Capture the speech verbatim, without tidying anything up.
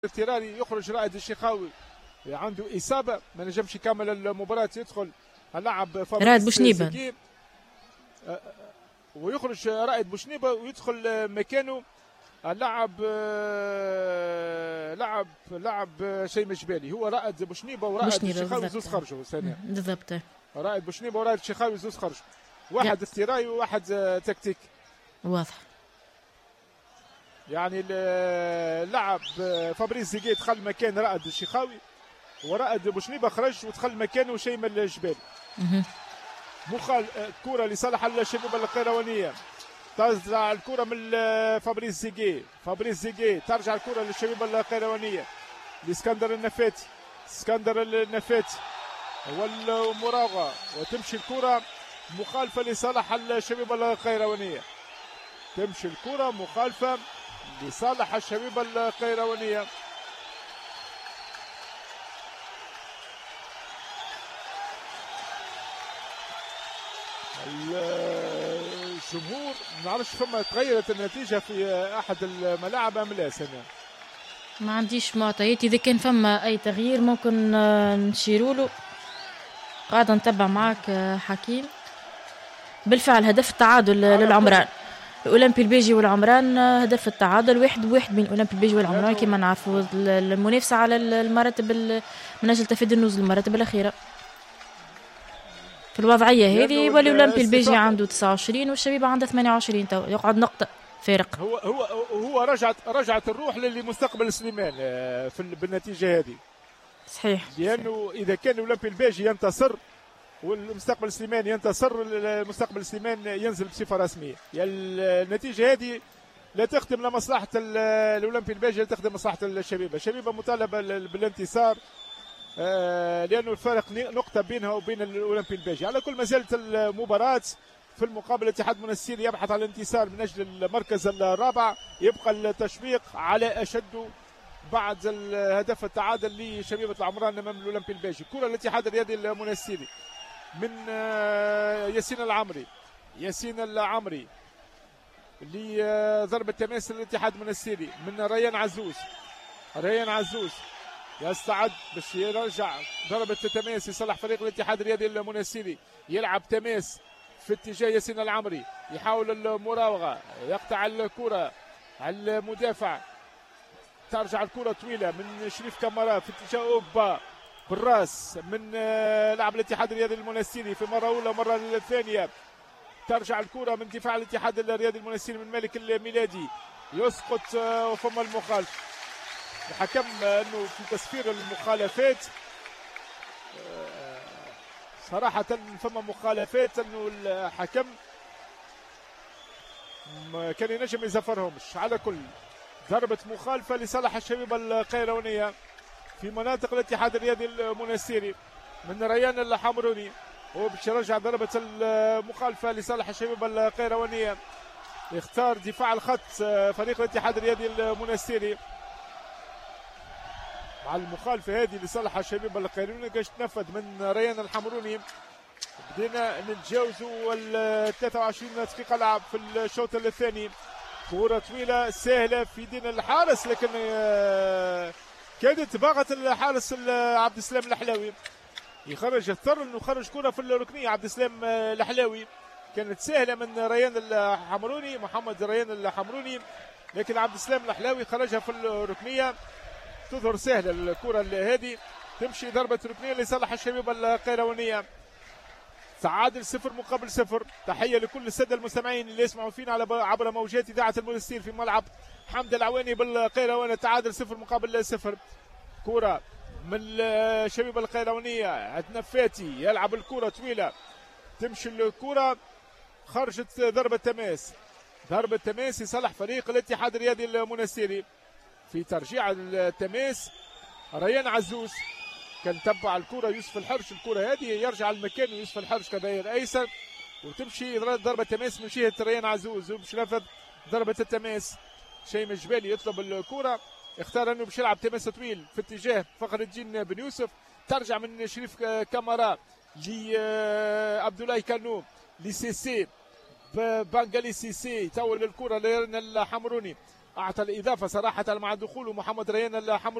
اضطراري يخرج رائد الشيخاوي عنده اصابه ما نجمش يكمل المباراه. يدخل اللاعب رائد بوشنيبه ويخرج رائد بوشنيبه ويدخل مكانه اللاعب لاعب لاعب شيء مجبالي. هو رائد بوشنيبه ورائد الشيخاوي زوز خرجوا ثانيا بالضبط. رائد بوشنيبه ورائد الشيخاوي زوز خرجوا، واحد استراي وواحد تكتيك واضح. يعني اللاعب فابريس زيجي دخل مكان رائد الشيخاوي ورائد بوشنيبه خرج ودخل مكانه شيماء الجبالي. مخال كرة لصالح الشبيبة القيروانية، ترجع الكرة من فابريس زيجي، فابريس زيجي ترجع الكرة للشبيبة القيروانية لاسكندر النفاتي، اسكندر النفاتي والمراوغة وتمشي الكرة مخالفة لصالح الشبيبة القيروانية، تمشي الكرة مخالفة لصالح الشبيبة القيروانية. الجمهور ما نعرفش فما تغيرت النتيجة في أحد الملاعب أم لا سنة؟ ما عنديش معطيات، إذا كان فما أي تغيير ممكن نشيروا له. قاعدة نتبع معك حكيم. بالفعل هدف التعادل للعمران، الأولمبي البيجي والعمران هدف التعادل واحد بواحد بين الأولمبي البيجي والعمران كما نعرفوا المنافسة على المراتب من أجل تفادي النزول المراتب الأخيرة. في الوضعية هذه يولي الأولمبي البيجي عنده تسعة وعشرين والشبيبة عنده ثمانية وعشرين، تو يقعد نقطة فارق. هو هو هو رجعت رجعت الروح لمستقبل سليمان في بالنتيجة هذه. صحيح. لأنه إذا كان الأولمبي البيجي ينتصر والمستقبل سليمان ينتصر، المستقبل سليمان ينزل بصفة رسمية. النتيجة هذه لا تخدم لمصلحة الأولمبي البيجي، لا تخدم مصلحة الشبيبة. الشبيبة مطالبة بالانتصار آه لأنه الفارق نقطة بينها وبين الأولمبي البيجي. على كل ما زالت المباراة في المقابل الاتحاد منستير يبحث عن الانتصار من أجل المركز الرابع، يبقى التشويق على أشد بعد الهدف التعادل لشبيبة العمران أمام الأولمبي البيجي. كرة الاتحاد الرياضي المنستيري من آه ياسين العمري، ياسين العمري لضربة تماس الاتحاد المنستيري من ريان عزوز، ريان عزوز يستعد باش يرجع ضربة تماس لصالح فريق الاتحاد الرياضي المنستيري. يلعب تماس في اتجاه ياسين العمري، يحاول المراوغة، يقطع الكرة على المدافع، ترجع الكرة طويلة من شريف كامارا في اتجاه أوبا بالراس من لاعب الاتحاد الرياضي المنستيري في مرة أولى مرة ثانية. ترجع الكرة من دفاع الاتحاد الرياضي المنستيري من مالك الميلادي، يسقط وفما المخالف. الحكم انه في تسفير المخالفات صراحة فما مخالفات انه الحكم كان ينجم يزفرهمش. على كل ضربة مخالفة لصالح الشبيبة القيروانية في مناطق الاتحاد الرياضي المنستيري من ريان الحمروني، هو باش يرجع ضربة المخالفة لصالح الشبيبة القيروانية. يختار دفاع الخط فريق الاتحاد الرياضي المنستيري مع المخالفة هذه لصالح الشبيبة القيرواني كاش تنفذ من ريان الحمروني. بدينا نتجاوزوا ال ثلاثة وعشرين دقيقة لعب في الشوط الثاني. كرة طويلة سهلة في دين الحارس لكن كادت باغت الحارس عبد السلام الحلاوي يخرج، اضطر انه يخرج كرة في الركنية. عبد السلام الحلاوي كانت سهلة من ريان الحمروني، محمد ريان الحمروني، لكن عبد السلام الحلاوي خرجها في الركنية. تظهر سهلة الكرة هذه، تمشي ضربة ركنية لصالح الشبيبة القيروانية. تعادل صفر مقابل صفر. تحية لكل السادة المستمعين اللي يسمعوا فينا على عبر موجات إذاعة المنستير في ملعب حمد العواني بالقيروان. تعادل صفر مقابل صفر. كرة من الشبيبة القيروانية، النفاتي يلعب الكرة طويلة، تمشي الكرة، خرجت ضربة تماس، ضربة تماس لصالح فريق الاتحاد الرياضي المنستيري. في ترجيع التماس ريان عزوز كان تبع الكرة يوسف الحرش، الكرة هذه يرجع المكان يوسف الحرش كظهير ايسر وتمشي ضربة تماس من جهة ريان عزوز وباش نفذ ضربة التماس. شيماء الجبالي يطلب الكرة، اختار انه باش يلعب تماس طويل في اتجاه فخر الدين بن يوسف، ترجع من شريف كامارا لعبد الله كانو لسيسي بانغالي سيسي، تول الكرة لرن الحمروني، اعطى الاضافه صراحه مع دخوله محمد ريان الحمروني.